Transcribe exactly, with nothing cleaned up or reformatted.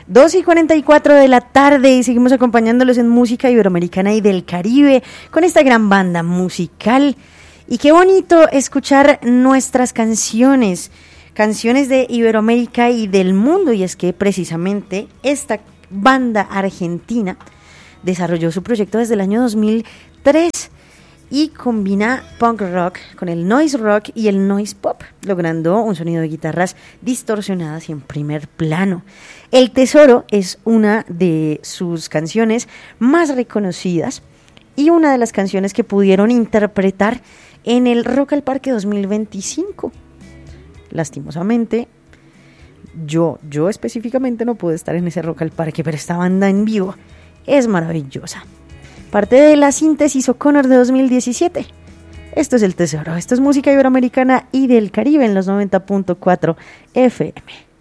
dos y cuarenta y cuatro de la tarde y seguimos acompañándolos en música iberoamericana y del Caribe con esta gran banda musical. Y qué bonito escuchar nuestras canciones, canciones de Iberoamérica y del mundo. Y es que precisamente esta banda argentina desarrolló su proyecto desde el año dos mil tres y combina punk rock con el noise rock y el noise pop, logrando un sonido de guitarras distorsionadas y en primer plano. El Tesoro es una de sus canciones más reconocidas y una de las canciones que pudieron interpretar en el Rock al Parque dos mil veinticinco. Lastimosamente, yo, yo específicamente no pude estar en ese Rock al Parque, pero esta banda en vivo es maravillosa. Parte de la síntesis O'Connor de dos mil diecisiete. Esto es El Tesoro, esto es música iberoamericana y del Caribe en los noventa punto cuatro F M.